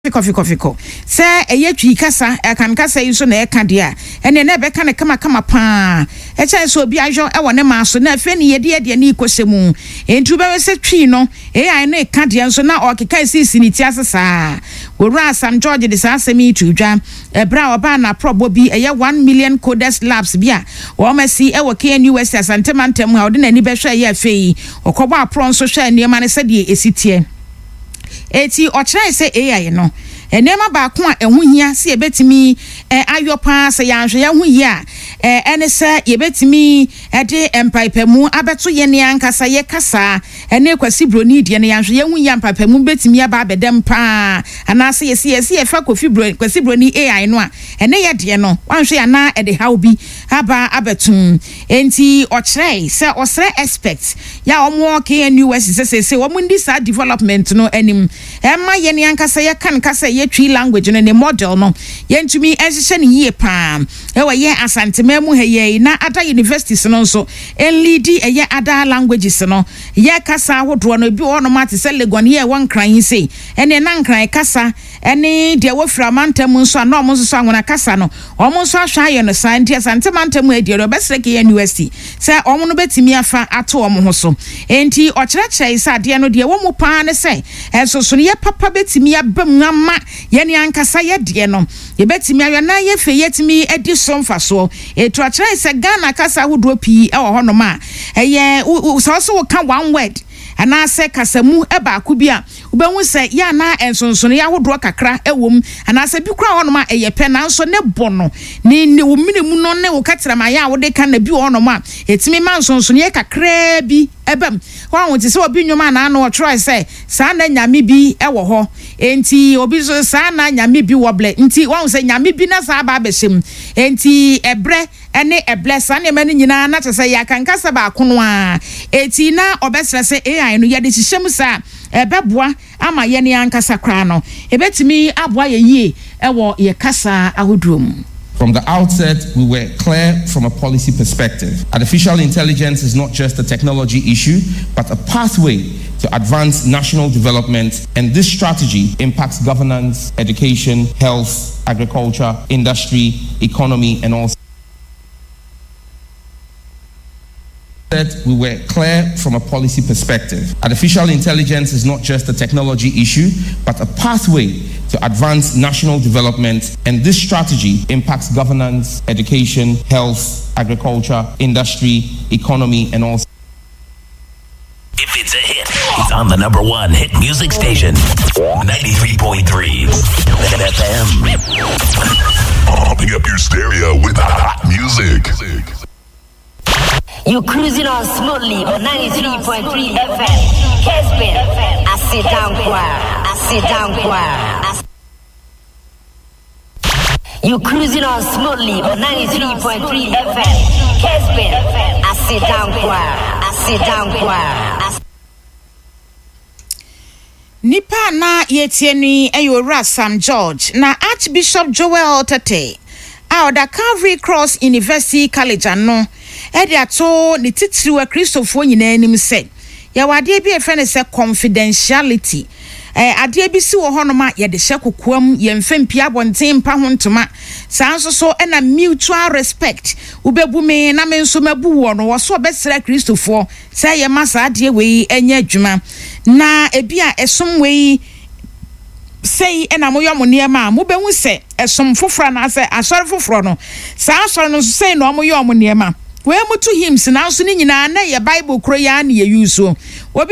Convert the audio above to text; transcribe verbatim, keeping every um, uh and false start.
Coffee coffee co. Say a yetri kasa, a can kasa you so na candia, and then never can a kama kama pa. A chance will be a joy, I want a master, na fenny, dear, dear Nico Semu. And to be set trino, eh, I know candia, so now I can see Sinitiasa sa. We ras some Georgia disaster me to jam, a brow banner probably a year one million codes labs bia, or may see our K N U S as antimantem, how didn't any better year fee, or coba prawn social near man said ye is it here. Eti ochire se A I no enema ba ko a ehu hia se ebetimi eh ayopa se yanhwe ya hu hia eh ene se yebetimi e de empaipamu abeto ye ne ankasa ye kasa ene kwasi broni de ne yanhwe ya hu hia empaipamu betimi aba abedem pa ana se ye se ye se ye fa kofi broni kwasi broni A I no a ene ye de no wanhwe ya na e de how bi aba abetum enti ochire se osre expect ya omo K N U S se se se omo ndi sa development no enim emma ye ne ankasa ye kan kasa ye tree language no ne model no yentumi ehye ne yie pa e wa ye asantemamu heye na ada universities no so enlidi eye ada languages no ye kasa hodo no bi wono mate se legon ye won kran sei ene na nkran kasa ene de wofra mantam nso na omo nso anwona kasa no omo nso ahwa ye no santi asantemantam e de ro besreke university se omo no betimi afa ato omo ho so enti okyerekyere isa de no de wo mu pa ne se enso so ye papa betimi abam ama yeni ankasa ye de no ye betimi awe na ye fe yetimi edi so mfaso etu akere se Ghana kasa hodo pi e wo hono ma eye so so wo ka one word ana se kasamu e ba ku bia ubehu se ya na ensonsono ya hodo kakra ewom ana se bi kura hono ma eye pe na nso ne bono ni ni wo minemu no ne wo katira ma ya wo de ka na bi hono ma etimi ma nsonsono ye kakra bi ebam kwa won ti se obi nwoma na no try say sa na nyame bi e wo ho enti obi so sa na nyame bi wo ble enti won se nyame bi na sa ba besem enti ebre ene eble sa na mani nyina na te say ya kankasa ba kono a enti na obesra se A I no ye de hyehyem sa ebeboa ama ye ne ankasa kra no ebetimi aboa ye yie e wo ye kasa ahodrom. From the outset, we were clear from a policy perspective. Artificial intelligence is not just a technology issue, but a pathway to advance national development, and this strategy impacts governance, education, health, agriculture, industry, economy, and all. We were clear from a policy perspective. Artificial intelligence is not just a technology issue, but a pathway to advance national development, and this strategy impacts governance, education, health, agriculture, industry, economy, and all. If it's a hit, it's on the number one hit music station, ninety-three point three F M. Pumping up your stereo with hot music. You cruising on smoothly on ninety-three point three F M. Kesbin, I sit down choir. I sit down choir. You cruising on smoothly on ninety-three point three F M. Kesbin, I sit down choir. I sit down choir. Nipa na yetieni eyora Sam George na Archbishop Joel Tete a oda Calvary Cross University College ano edi ato ni titiriwa Christopher nyina anim se ya wade bi efene se confidentiality eh ade bi si wo hono ma ye de hye kokoam ye mfempia bonten pa hontoma sanso so na mutual respect ubebu me na me nso mabu wo no wo so besra Christopher se ye masa ade we enya adwuma na ebi a esom we sei ena moyo mo niema mo behu se esom foforo na se asori foforo no sa asori no sei no moyo mo niema we mutu hymns na so ni nyina na ye Bible kro ya na ye use